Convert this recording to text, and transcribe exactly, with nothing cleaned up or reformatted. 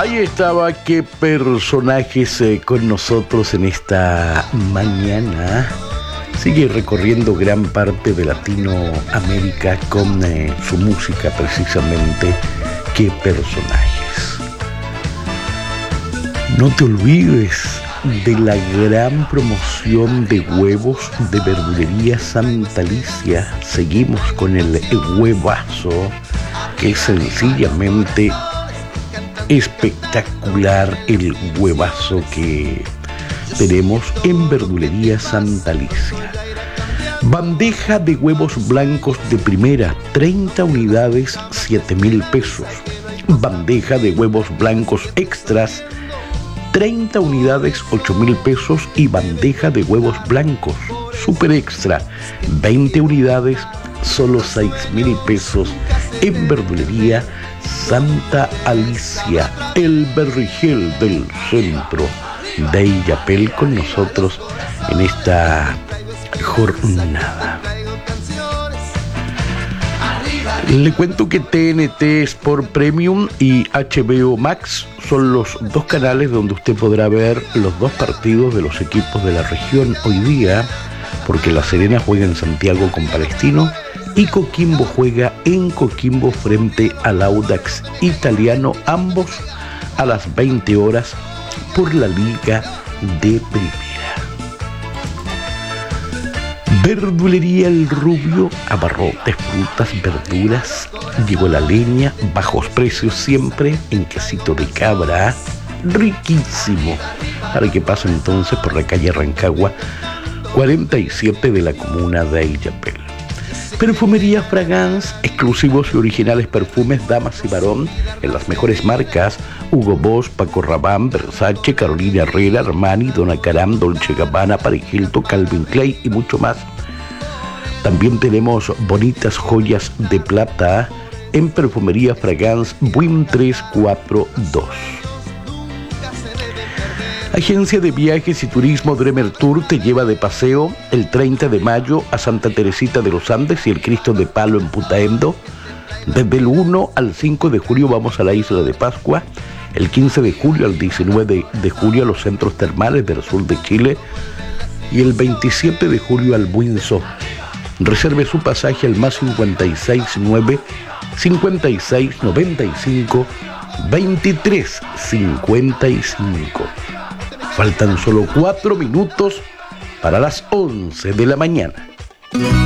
Ahí estaba, qué personajes eh, con nosotros en esta mañana. Sigue recorriendo gran parte de Latinoamérica con eh, su música precisamente. Qué personajes. No te olvides de la gran promoción de huevos de Verdulería Santa Alicia. Seguimos con el huevazo, que es sencillamente espectacular el huevazo que tenemos en Verdulería Santa Alicia. Bandeja de huevos blancos de primera, treinta unidades, siete mil pesos. Bandeja de huevos blancos extras, treinta unidades, ocho mil pesos. Y bandeja de huevos blancos super extra, veinte unidades, solo seis mil pesos en Verdulería Santa Alicia, el Berrijel del centro de Illapel, con nosotros en esta jornada. Le cuento que T N T Sport Premium y H B O Max son los dos canales donde usted podrá ver los dos partidos de los equipos de la región hoy día, porque La Serena juega en Santiago con Palestino y Coquimbo juega en Coquimbo frente al Audax Italiano, ambos a las veinte horas por la Liga de Primera. Verdulería El Rubio, abarrotes, frutas, verduras, llegó la leña, bajos precios siempre, en quesito de cabra, riquísimo, para que pase entonces por la calle Rancagua cuarenta y siete de la comuna de Illapel. Perfumería Fragance, exclusivos y originales perfumes damas y varón en las mejores marcas: Hugo Boss, Paco Rabanne, Versace, Carolina Herrera, Armani, Donna Karan, Dolce Gabbana, Paris Hilton, Calvin Klein y mucho más. También tenemos bonitas joyas de plata en Perfumería Fragance Buin trescientos cuarenta y dos. Agencia de Viajes y Turismo Dremer Tour te lleva de paseo el treinta de mayo a Santa Teresita de los Andes y el Cristo de Palo en Putaendo. Desde el uno al cinco de julio vamos a la Isla de Pascua. El quince de julio al diecinueve de, de julio a los centros termales del sur de Chile. Y el veintisiete de julio al Buinzo. Reserve su pasaje al más cincuenta y seis nueve, cincuenta y seis noventa y cinco, veintitrés cincuenta y cinco. Faltan solo cuatro minutos para las once de la mañana.